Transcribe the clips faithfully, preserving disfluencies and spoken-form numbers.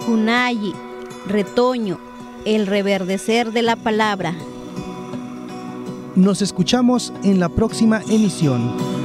Junayi, retoño, el reverdecer de la palabra. Nos escuchamos en la próxima emisión.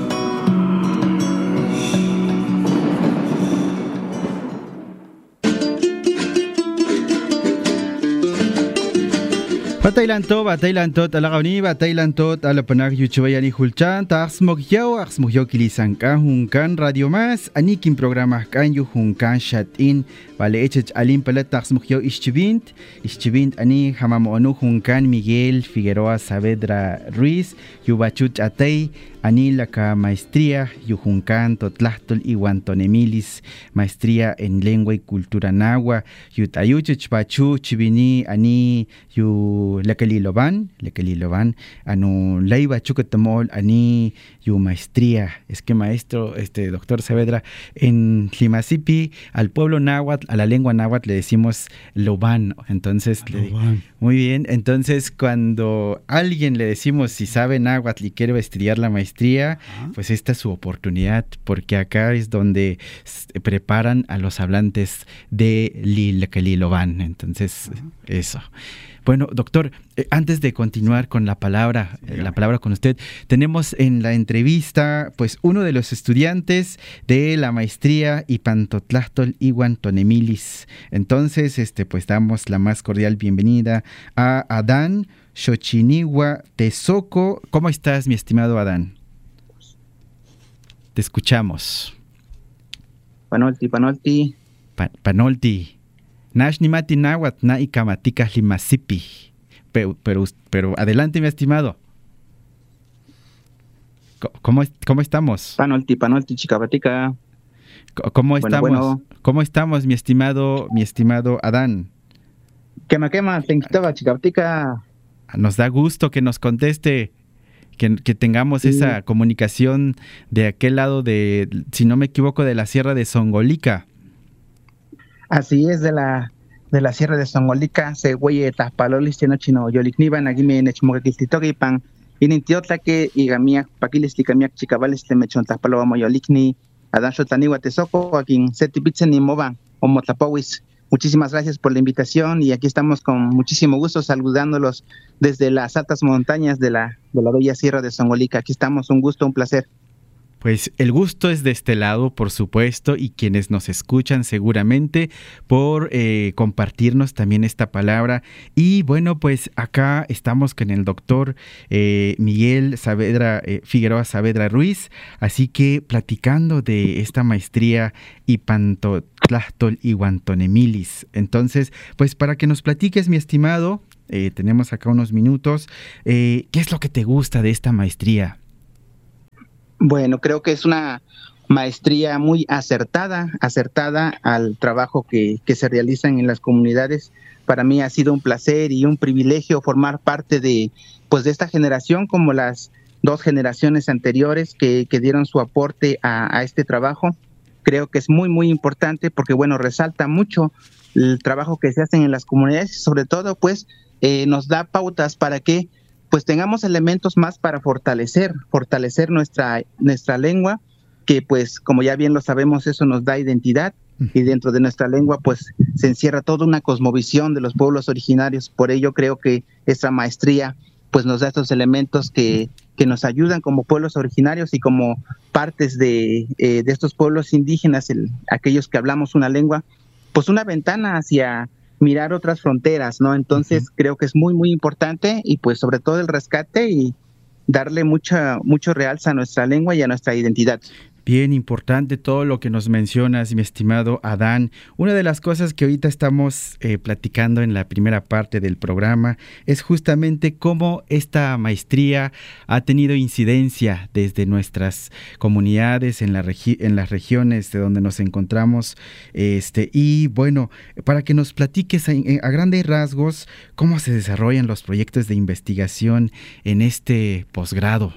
Batailanto, batailanto, talagauni, batailanto, talapanak yuchubayani hulchan, taxmogyao, axmogyao kilisanka, hunkan, radio más, anikin programa kanyu hunkan shatin, vale echech alim palat taxmogyao ischivint, ischivint ani hamamoonu hunkan Miguel Figueroa Saavedra Ruiz, yubachut atay, ani laka maestría, yuhunkan totlahtol iwantonemilis, maestría en lengua y cultura nahua, yutayuchech bachu chivini ani yu Lekaliloban, Lekaliloban, anu leiba chukatamol, ani yu maestría. Es que maestro, este doctor Saavedra, en Tlimasipi, al pueblo náhuatl, a la lengua náhuatl le decimos loban. Entonces, le digo, muy bien. Entonces, cuando a alguien le decimos si sabe náhuatl y quiere estudiar la maestría, uh-huh. pues esta es su oportunidad, porque acá es donde preparan a los hablantes de Lekaliloban. Entonces, uh-huh. eso. Bueno, doctor, eh, antes de continuar con la palabra, eh, la palabra con usted, tenemos en la entrevista, pues, uno de los estudiantes de la maestría Ipantotlahtol Iwan Tonemilis. Entonces, este, pues, damos la más cordial bienvenida a Adán Xochiniwa Tezoco. ¿Cómo estás, mi estimado Adán? Te escuchamos. Panolti, Panolti. Pa- Panolti. Nash ni mati náhuatl na ikamatika limasipi. Pero, pero, pero adelante, mi estimado. ¿Cómo, cómo estamos? Panolti, Panolti, chicabatica. ¿Cómo estamos? Bueno, bueno. ¿Cómo estamos, mi estimado, mi estimado Adán? Quema, quema, te inquitaba, chicabatica. Nos da gusto que nos conteste, que, que tengamos sí. esa comunicación de aquel lado de, si no me equivoco, de la Sierra de Zongolica. Así es, de la de la Sierra de Zongolica, se hueye Taspalolis, Chino Chino, Yolikniban, Agime, Nechmogakiltitogipan, Inintiotlake, Igamia, Paquilis, Ticamiac, Chicabales, Temechon, Taspalo, Moyolikni, Adasho Taniwa Tezoco, a quien Setipitzen y Moban, o Motlapowis. Muchísimas gracias por la invitación y aquí estamos con muchísimo gusto saludándolos desde las altas montañas de la, de la bella Sierra de Zongolica. Aquí estamos, un gusto, un placer. Pues el gusto es de este lado, por supuesto, y quienes nos escuchan seguramente por eh, compartirnos también esta palabra. Y bueno, pues acá estamos con el doctor eh, Miguel Saavedra, eh, Figueroa Saavedra Ruiz, así que platicando de esta maestría Ipantotlahtol Iwan Tonemilis. Entonces, pues para que nos platiques, mi estimado, eh, tenemos acá unos minutos, eh, ¿qué es lo que te gusta de esta maestría? Bueno, creo que es una maestría muy acertada, acertada al trabajo que, que se realiza en las comunidades. Para mí ha sido un placer y un privilegio formar parte de, pues, de esta generación, como las dos generaciones anteriores que, que dieron su aporte a, a este trabajo. Creo que es muy, muy importante porque, bueno, resalta mucho el trabajo que se hace en las comunidades y sobre todo, pues, eh, nos da pautas para que pues tengamos elementos más para fortalecer, fortalecer nuestra, nuestra lengua, que pues como ya bien lo sabemos, eso nos da identidad, y dentro de nuestra lengua pues se encierra toda una cosmovisión de los pueblos originarios. Por ello creo que esta maestría pues nos da estos elementos que, que nos ayudan como pueblos originarios y como partes de, eh, de estos pueblos indígenas, el, aquellos que hablamos una lengua, pues una ventana hacia mirar otras fronteras, ¿no? Entonces uh-huh. creo que es muy, muy importante y pues sobre todo el rescate y darle mucha, mucho realce a nuestra lengua y a nuestra identidad. Bien importante todo lo que nos mencionas, mi estimado Adán. Una de las cosas que ahorita estamos eh, platicando en la primera parte del programa es justamente cómo esta maestría ha tenido incidencia desde nuestras comunidades en, la regi- en las regiones de donde nos encontramos. Este, y bueno, para que nos platiques a, a grandes rasgos cómo se desarrollan los proyectos de investigación en este posgrado.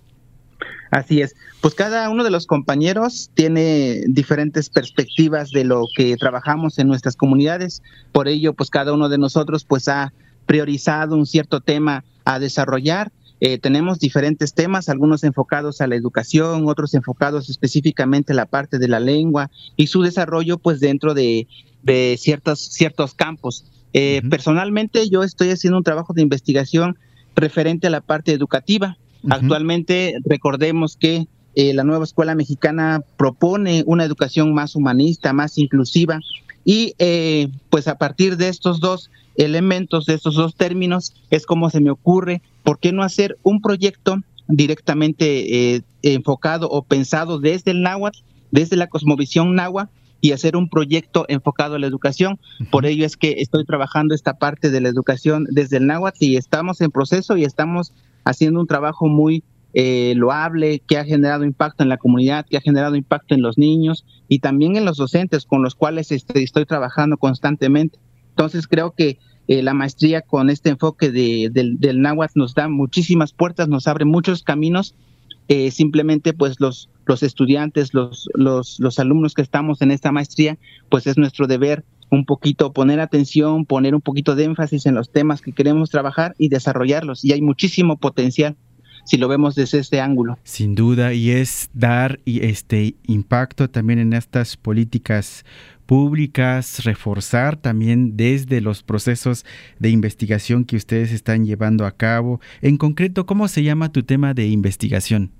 Así es, pues cada uno de los compañeros tiene diferentes perspectivas de lo que trabajamos en nuestras comunidades, por ello pues cada uno de nosotros pues ha priorizado un cierto tema a desarrollar. Eh, tenemos diferentes temas, algunos enfocados a la educación, otros enfocados específicamente a la parte de la lengua y su desarrollo pues dentro de de ciertos, ciertos campos. Eh, uh-huh. Personalmente yo estoy haciendo un trabajo de investigación referente a la parte educativa. Uh-huh. Actualmente recordemos que eh, la nueva escuela mexicana propone una educación más humanista, más inclusiva, y eh, pues a partir de estos dos elementos, de estos dos términos, es como se me ocurre, ¿por qué no hacer un proyecto directamente eh, enfocado o pensado desde el náhuatl, desde la cosmovisión náhuatl, y hacer un proyecto enfocado a la educación? Uh-huh. Por ello es que estoy trabajando esta parte de la educación desde el náhuatl y estamos en proceso y estamos haciendo un trabajo muy eh, loable, que ha generado impacto en la comunidad, que ha generado impacto en los niños y también en los docentes con los cuales este, estoy trabajando constantemente. Entonces creo que eh, la maestría con este enfoque de, de, del náhuatl nos da muchísimas puertas, nos abre muchos caminos. Eh, simplemente pues los, los estudiantes, los, los, los alumnos que estamos en esta maestría, pues es nuestro deber un poquito poner atención, poner un poquito de énfasis en los temas que queremos trabajar y desarrollarlos. Y hay muchísimo potencial si lo vemos desde este ángulo. Sin duda, y es dar y este impacto también en estas políticas públicas, reforzar también desde los procesos de investigación que ustedes están llevando a cabo. En concreto, ¿cómo se llama tu tema de investigación?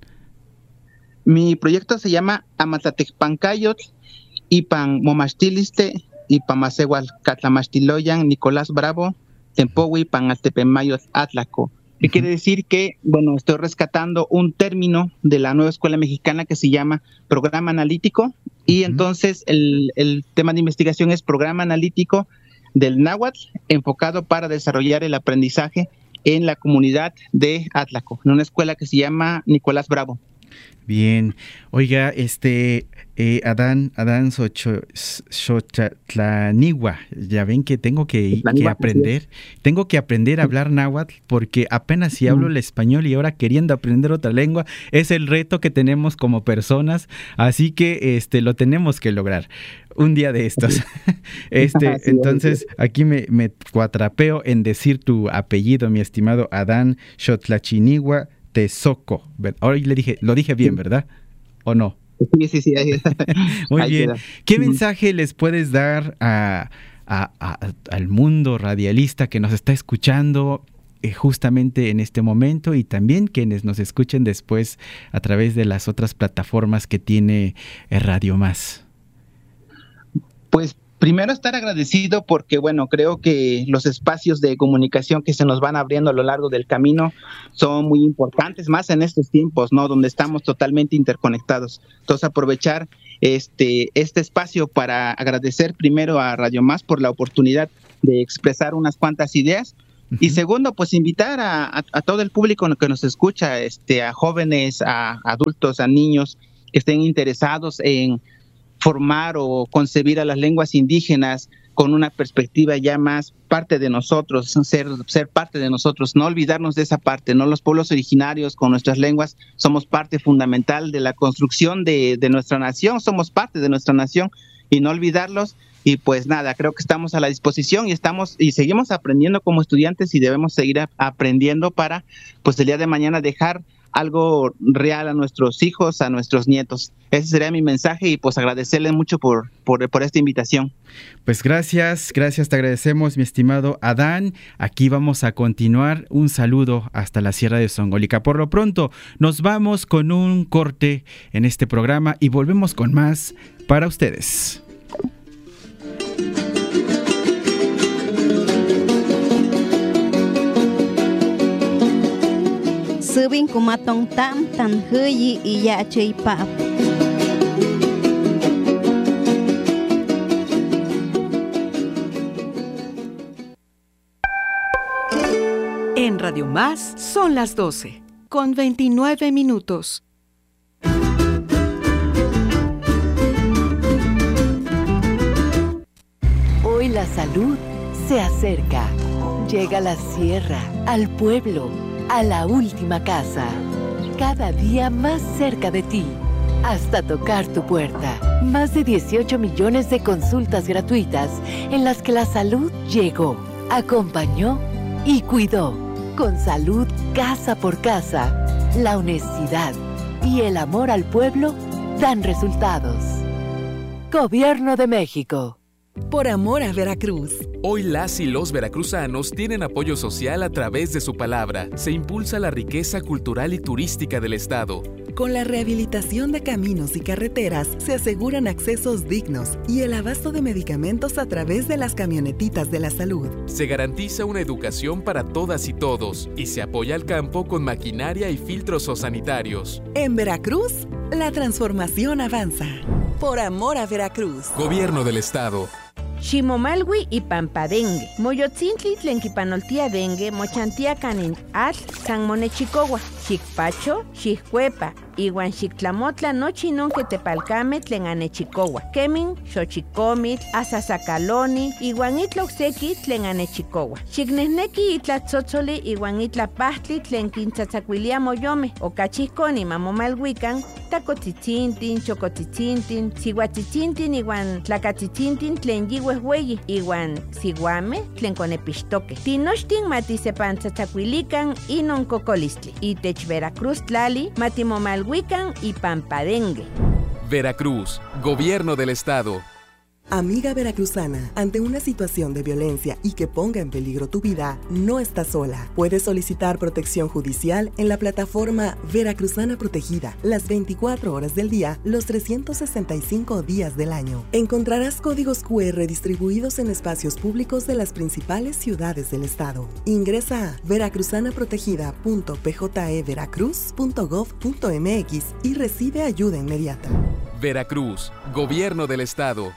Mi proyecto se llama Amatlatecpancayotl, Ipan Momachtiliste, Ipamasehual Catlamastiloyan, Nicolás Bravo, Tempohui, Panaltepemayot, Atlaco. ¿Qué uh-huh. quiere decir? Que, bueno, estoy rescatando un término de la nueva escuela mexicana que se llama programa analítico, y uh-huh. entonces el, el tema de investigación es programa analítico del náhuatl enfocado para desarrollar el aprendizaje en la comunidad de Atlaco, en una escuela que se llama Nicolás Bravo. Bien, oiga, este eh, Adán, Adán Xochitlanigua, ya ven que tengo que, que aprender, tengo que aprender a hablar náhuatl porque apenas si hablo el español y ahora queriendo aprender otra lengua es el reto que tenemos como personas, así que este lo tenemos que lograr un día de estos. este, sí, entonces aquí me, me cuatrapeo en decir tu apellido, mi estimado Adán Xochitlanigua Tezoco. Ahora le dije, lo dije bien, ¿verdad? ¿O no? Sí, sí, sí. Muy ahí bien. Queda. ¿Qué mensaje les puedes dar a, a, a, al mundo radialista que nos está escuchando eh, justamente en este momento y también quienes nos escuchen después a través de las otras plataformas que tiene eh, Radio Más? Pues primero estar agradecido porque, bueno, creo que los espacios de comunicación que se nos van abriendo a lo largo del camino son muy importantes, más en estos tiempos, ¿no? Donde estamos totalmente interconectados. Entonces, aprovechar este, este espacio para agradecer primero a Radio Más por la oportunidad de expresar unas cuantas ideas. Uh-huh. Y segundo, pues invitar a, a, a todo el público que nos escucha, este, a jóvenes, a adultos, a niños que estén interesados en formar o concebir a las lenguas indígenas con una perspectiva ya más parte de nosotros, ser, ser parte de nosotros, no olvidarnos de esa parte, ¿no? Los pueblos originarios con nuestras lenguas somos parte fundamental de la construcción de, de nuestra nación, somos parte de nuestra nación y no olvidarlos. Y pues nada, creo que estamos a la disposición y estamos y seguimos aprendiendo como estudiantes y debemos seguir a, aprendiendo para pues el día de mañana dejar algo real a nuestros hijos, a nuestros nietos. Ese sería mi mensaje y pues agradecerles mucho por, por, por esta invitación. Pues gracias, gracias, te agradecemos, mi estimado Adán. Aquí vamos a continuar. Un saludo hasta la Sierra de Zongolica. Por lo pronto, nos vamos con un corte en este programa y volvemos con más para ustedes. Subin kumatong tam tan huyi y ya chay pap. En Radio Más son las doce, con veintinueve minutos. Hoy la salud se acerca. Llega a la sierra, al pueblo, a la última casa, cada día más cerca de ti, hasta tocar tu puerta. Más de dieciocho millones de consultas gratuitas en las que la salud llegó, acompañó y cuidó. Con salud casa por casa, la honestidad y el amor al pueblo dan resultados. Gobierno de México. por amor a Veracruz. Hoy las y los veracruzanos tienen apoyo social a través de su palabra. Se impulsa la riqueza cultural y turística del estado. Con la rehabilitación de caminos y carreteras, se aseguran accesos dignos y el abasto de medicamentos a través de las camionetitas de la salud. Se garantiza una educación para todas y todos y se apoya al campo con maquinaria y filtros sanitarios. En Veracruz, la transformación avanza. Por amor a Veracruz. Gobierno del estado. Ximomalwi y Pampadengue. Moyotzintli tlenquipanoltia dengue, mochantia canin atl, san monechicowa, xicpacho, xiccuepa, iwan xictlamotla nochi nonque tepalcame tlen anechicowa. Kemin, xochicomitl, asasacaloni, iwan itloxeki tlen anechicowa. Xicnehneki itlatzotzoli iwan itlapahtli tlen quintzatzacuilia moyome, ocachihconi mamomalhuican, tacotzitzintin, chocotitzintin, sihuatzitzintin iwan tlacatitzintin tlen yihuehueyi, iwan siguame tlen conepixtoque. Tinochtin matisepantzatzacuilican inon cocolistli. Itech Veracruz tlali matimomalhuican y Pampadengue. Veracruz, Gobierno del estado. Amiga veracruzana, ante una situación de violencia y que ponga en peligro tu vida, no estás sola. Puedes solicitar protección judicial en la plataforma Veracruzana Protegida, las veinticuatro horas del día, los trescientos sesenta y cinco días del año. Encontrarás códigos cu erre distribuidos en espacios públicos de las principales ciudades del estado. Ingresa a veracruzanaprotegida punto p j e veracruz punto gov punto m x y recibe ayuda inmediata. Veracruz, Gobierno del estado.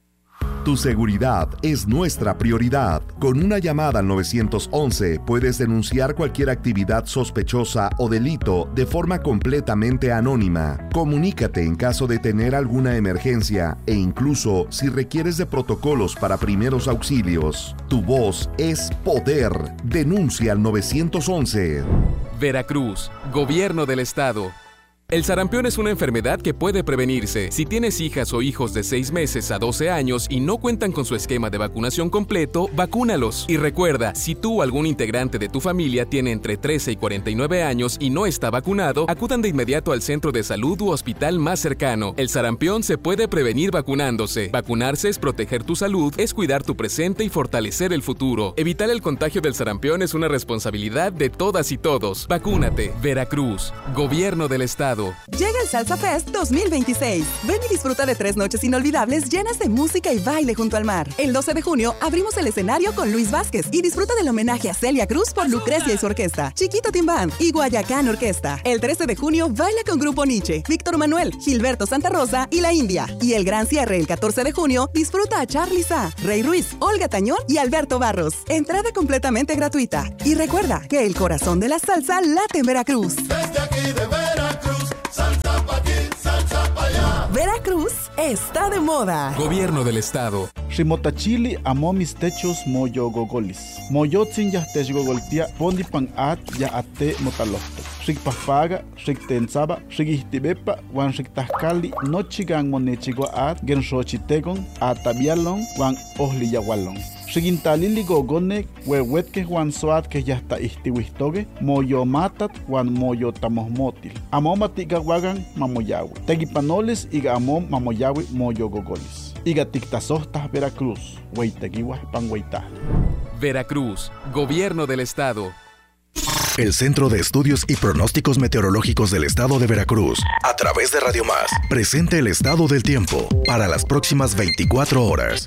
Tu seguridad es nuestra prioridad. Con una llamada al nueve once puedes denunciar cualquier actividad sospechosa o delito de forma completamente anónima. Comunícate en caso de tener alguna emergencia e incluso si requieres de protocolos para primeros auxilios. Tu voz es poder. Denuncia al nueve once. Veracruz, Gobierno del estado. El sarampión es una enfermedad que puede prevenirse. Si tienes hijas o hijos de seis meses a doce años y no cuentan con su esquema de vacunación completo, vacúnalos. Y recuerda, si tú o algún integrante de tu familia tiene entre trece y cuarenta y nueve años y no está vacunado, acudan de inmediato al centro de salud u hospital más cercano. El sarampión se puede prevenir vacunándose. Vacunarse es proteger tu salud, es cuidar tu presente y fortalecer el futuro. Evitar el contagio del sarampión es una responsabilidad de todas y todos. Vacúnate. Veracruz, Gobierno del estado. Llega el Salsa Fest dos mil veintiséis. Ven y disfruta de tres noches inolvidables llenas de música y baile junto al mar. El doce de junio abrimos el escenario con Luis Vázquez y disfruta del homenaje a Celia Cruz por Lucrecia y su orquesta, Chiquito Timbán y Guayacán Orquesta. El trece de junio baila con Grupo Nietzsche, Víctor Manuel, Gilberto Santa Rosa y La India. Y el gran cierre el catorce de junio disfruta a Charly Sa, Rey Ruiz, Olga Tañón y Alberto Barros. Entrada completamente gratuita. Y recuerda que el corazón de la salsa late en Veracruz. Desde aquí de Veracruz, salsa pa' aquí, salsa pa' allá. Veracruz está de moda. Gobierno del estado. Rimotachili amo mis techos moyo gogolis. Moyotzin ya te gogoltia pondi pan at ya ate motalohto. Rik pafaga, rik tensaba, rik ihtibepa, wan rik tahkali, nochigan monechigua at, gen xochitegon, atabialon, wan ohli yagualon. Xigintalili gogone, huehuetke wan soat que ya está istiwistoge, moyo matat wan moyo tamosmotil. Amomati gawagan mamoyawi. Tegipanoles iga amom mamoyawi moyo gogolis. Iga tictasostas Veracruz, hueiteguiwas panhueitah. Veracruz, Gobierno del estado. El Centro de Estudios y Pronósticos Meteorológicos del Estado de Veracruz, a través de Radio Más, presenta el estado del tiempo para las próximas veinticuatro horas.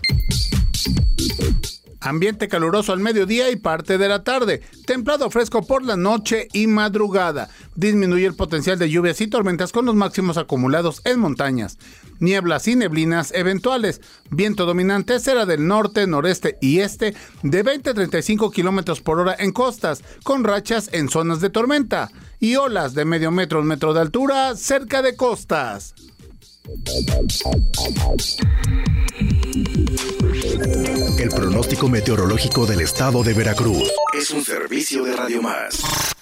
Ambiente caluroso al mediodía y parte de la tarde. Templado fresco por la noche y madrugada. Disminuye el potencial de lluvias y tormentas con los máximos acumulados en montañas. Nieblas y neblinas eventuales. Viento dominante será del norte, noreste y este de veinte a treinta y cinco kilómetros por hora en costas, con rachas en zonas de tormenta. Y olas de medio metro a un metro de altura cerca de costas. El pronóstico meteorológico del estado de Veracruz es un servicio de Radio Más.